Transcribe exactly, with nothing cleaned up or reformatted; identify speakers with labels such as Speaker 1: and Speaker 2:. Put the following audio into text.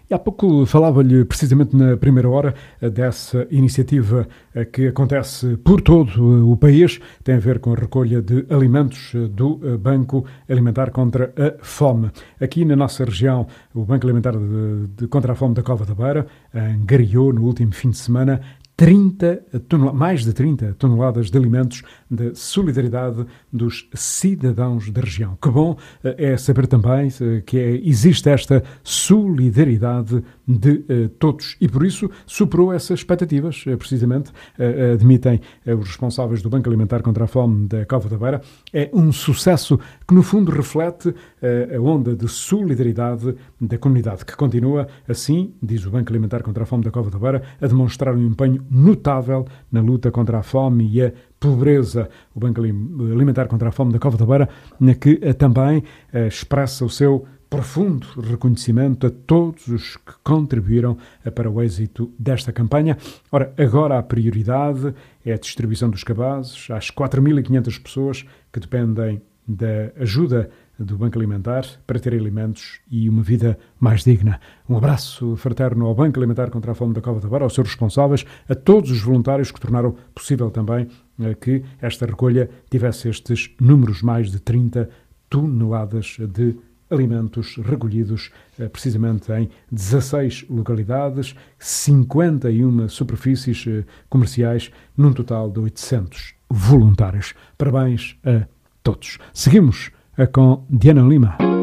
Speaker 1: E há pouco falava-lhe precisamente na primeira hora dessa iniciativa que acontece por todo o país, tem a ver com a recolha de alimentos do Banco Alimentar contra a Fome. Aqui na nossa região, o Banco Alimentar de, de contra a Fome da Cova da Beira angariou no último fim de semana trinta tonel- mais de trinta toneladas de alimentos de solidariedade dos cidadãos da região. Que bom é saber também que é, existe esta solidariedade de uh, todos e por isso superou essas expectativas, uh, precisamente, uh, admitem uh, os responsáveis do Banco Alimentar contra a Fome da Cova da Beira. É um sucesso que no fundo reflete uh, a onda de solidariedade da comunidade, que continua assim, diz o Banco Alimentar contra a Fome da Cova da Beira, a demonstrar um empenho notável na luta contra a fome e a pobreza. O Banco Alimentar contra a Fome da Cova da Beira, que uh, também uh, expressa o seu profundo reconhecimento a todos os que contribuíram para o êxito desta campanha. Ora, agora a prioridade é a distribuição dos cabazes às quatro mil e quinhentas pessoas que dependem da ajuda do Banco Alimentar para ter alimentos e uma vida mais digna. Um abraço fraterno ao Banco Alimentar contra a Fome da Cova da Beira, aos seus responsáveis, a todos os voluntários que tornaram possível também que esta recolha tivesse estes números, mais de trinta toneladas de alimentos recolhidos precisamente em dezasseis localidades, cinquenta e uma superfícies comerciais, num total de oitocentos voluntários. Parabéns a todos. Seguimos com Diana Lima.